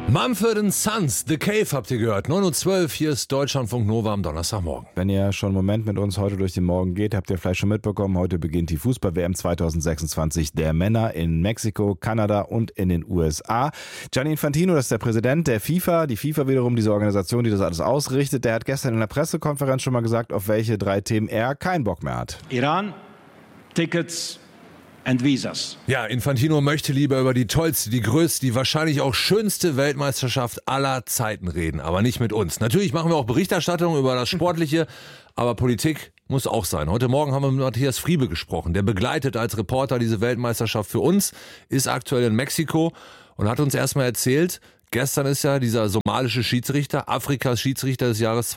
Mumford & Sons, The Cave habt ihr gehört. 9:12 Uhr, hier ist Deutschlandfunk Nova am Donnerstagmorgen. Wenn ihr schon einen Moment mit uns heute durch den Morgen geht, habt ihr vielleicht schon mitbekommen, heute beginnt die Fußball-WM 2026 der Männer in Mexiko, Kanada und in den USA. Gianni Infantino, das ist der Präsident der FIFA. Die FIFA wiederum, diese Organisation, die das alles ausrichtet, der hat gestern in der Pressekonferenz schon mal gesagt, auf welche 3 Themen er keinen Bock mehr hat. Iran, Tickets and Visas. Ja, Infantino möchte lieber über die tollste, die größte, die wahrscheinlich auch schönste Weltmeisterschaft aller Zeiten reden, aber nicht mit uns. Natürlich machen wir auch Berichterstattung über das Sportliche, aber Politik muss auch sein. Heute Morgen haben wir mit Matthias Friebe gesprochen. Der begleitet als Reporter diese Weltmeisterschaft für uns, ist aktuell in Mexiko und hat uns erstmal erzählt, gestern ist ja dieser somalische Schiedsrichter, Afrikas Schiedsrichter des Jahres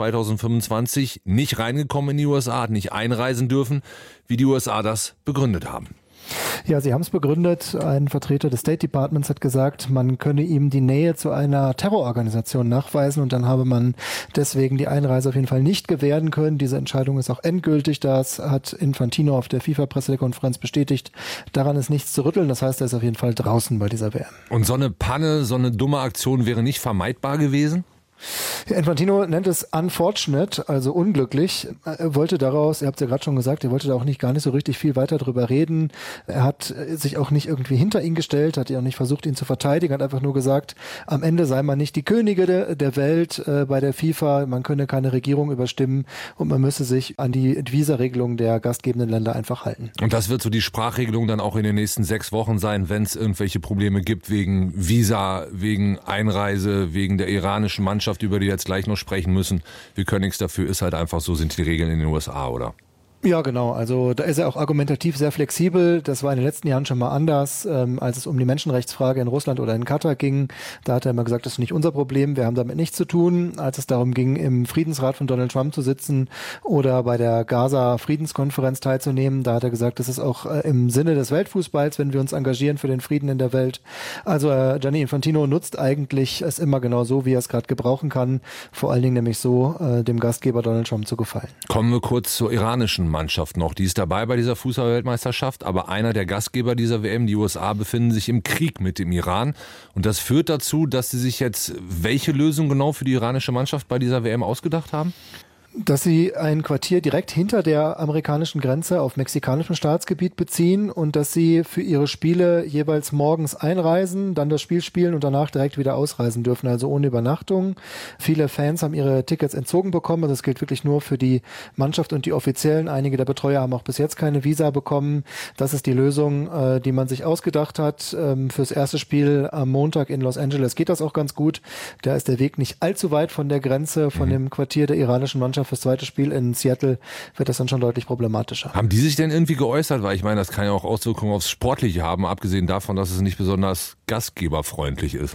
2025, nicht reingekommen in die USA, hat nicht einreisen dürfen, wie die USA das begründet haben. Ja, sie haben es begründet. Ein Vertreter des State Departments hat gesagt, man könne ihm die Nähe zu einer Terrororganisation nachweisen und dann habe man deswegen die Einreise auf jeden Fall nicht gewähren können. Diese Entscheidung ist auch endgültig. Das hat Infantino auf der FIFA-Pressekonferenz bestätigt. Daran ist nichts zu rütteln. Das heißt, er ist auf jeden Fall draußen bei dieser WM. Und so eine Panne, so eine dumme Aktion wäre nicht vermeidbar gewesen? Infantino nennt es unfortunate, also unglücklich. Er wollte daraus, ihr habt es ja gerade schon gesagt, er wollte da auch gar nicht so richtig viel weiter drüber reden. Er hat sich auch nicht irgendwie hinter ihn gestellt, hat ja auch nicht versucht, ihn zu verteidigen, hat einfach nur gesagt, am Ende sei man nicht die Könige der Welt bei der FIFA, man könne keine Regierung überstimmen und man müsse sich an die Visa-Regelung der gastgebenden Länder einfach halten. Und das wird so die Sprachregelung dann auch in den nächsten 6 Wochen sein, wenn es irgendwelche Probleme gibt wegen Visa, wegen Einreise, wegen der iranischen Mannschaft, über die wir jetzt gleich noch sprechen müssen. Wir können nichts dafür, ist halt einfach so, sind die Regeln in den USA, oder? Ja, genau. Also da ist er auch argumentativ sehr flexibel. Das war in den letzten Jahren schon mal anders, als es um die Menschenrechtsfrage in Russland oder in Katar ging. Da hat er immer gesagt, das ist nicht unser Problem, wir haben damit nichts zu tun. Als es darum ging, im Friedensrat von Donald Trump zu sitzen oder bei der Gaza-Friedenskonferenz teilzunehmen, da hat er gesagt, das ist auch im Sinne des Weltfußballs, wenn wir uns engagieren für den Frieden in der Welt. Also Gianni Infantino nutzt eigentlich es immer genau so, wie er es gerade gebrauchen kann. Vor allen Dingen nämlich so, dem Gastgeber Donald Trump zu gefallen. Kommen wir kurz zur iranischen Mannschaft noch. Die ist dabei bei dieser Fußball-Weltmeisterschaft, aber einer der Gastgeber dieser WM, die USA, befinden sich im Krieg mit dem Iran. Und das führt dazu, dass sie sich jetzt welche Lösung genau für die iranische Mannschaft bei dieser WM ausgedacht haben? Dass sie ein Quartier direkt hinter der amerikanischen Grenze auf mexikanischem Staatsgebiet beziehen und dass sie für ihre Spiele jeweils morgens einreisen, dann das Spiel spielen und danach direkt wieder ausreisen dürfen, also ohne Übernachtung. Viele Fans haben ihre Tickets entzogen bekommen, also das gilt wirklich nur für die Mannschaft und die Offiziellen. Einige der Betreuer haben auch bis jetzt keine Visa bekommen. Das ist die Lösung, die man sich ausgedacht hat. Fürs erste Spiel am Montag in Los Angeles geht das auch ganz gut. Da ist der Weg nicht allzu weit von der Grenze, von dem Quartier der iranischen Mannschaft. Fürs zweite Spiel in Seattle wird das dann schon deutlich problematischer. Haben die sich denn irgendwie geäußert? Weil ich meine, das kann ja auch Auswirkungen aufs Sportliche haben, abgesehen davon, dass es nicht besonders gastgeberfreundlich ist.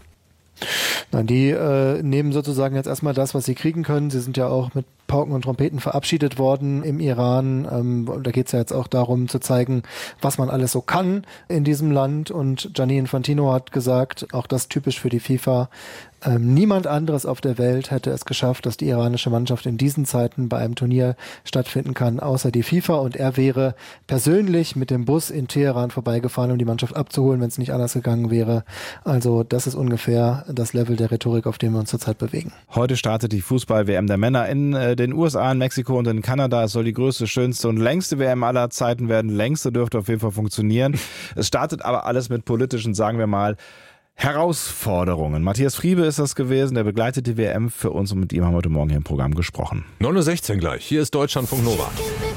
Nein, die nehmen sozusagen jetzt erstmal das, was sie kriegen können. Sie sind ja auch mit Pauken und Trompeten verabschiedet worden im Iran. Da geht es ja jetzt auch darum zu zeigen, was man alles so kann in diesem Land. Und Gianni Infantino hat gesagt, auch das typisch für die FIFA, niemand anderes auf der Welt hätte es geschafft, dass die iranische Mannschaft in diesen Zeiten bei einem Turnier stattfinden kann, außer die FIFA. Und er wäre persönlich mit dem Bus in Teheran vorbeigefahren, um die Mannschaft abzuholen, wenn es nicht anders gegangen wäre. Also das ist ungefähr das Level der Rhetorik, auf dem wir uns zurzeit bewegen. Heute startet die Fußball-WM der Männer in den USA, in Mexiko und in Kanada. Es soll die größte, schönste und längste WM aller Zeiten werden. Längste dürfte auf jeden Fall funktionieren. Es startet aber alles mit politischen, sagen wir mal, Herausforderungen. Matthias Friebe ist das gewesen, der begleitet die WM für uns und mit ihm haben wir heute Morgen hier im Programm gesprochen. 9:16 Uhr gleich. Hier ist Deutschlandfunk Nova.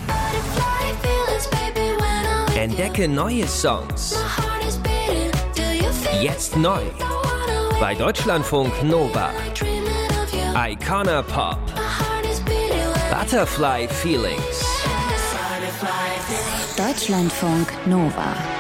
Entdecke neue Songs. Jetzt neu. Bei Deutschlandfunk Nova. Icona Pop. Butterfly Feelings. Deutschlandfunk Nova.